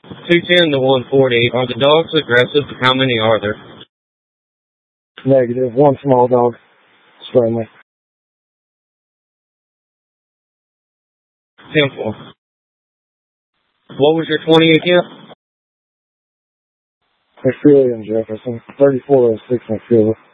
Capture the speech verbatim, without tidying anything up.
two ten to one forty. Are the dogs aggressive? How many are there? Negative. One small dog. It's friendly. Simple. What was your twenty again? McFeely and Jefferson. thirty-four oh six McFeely.